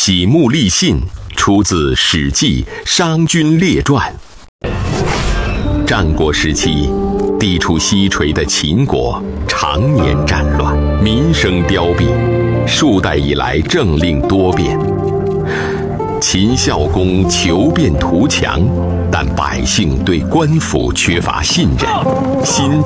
喜木立信出自《史记·商君列传》。战国时期，地处西陲的秦国常年战乱，民生凋敝，数代以来政令多变。秦孝公求变图强，但百姓对官府缺乏信任，新